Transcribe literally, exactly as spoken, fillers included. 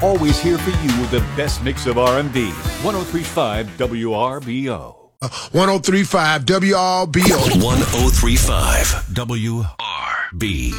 always here for you with the best mix of R and B. one oh three point five W R B O. one oh three point five W R B O. one oh three point five W R B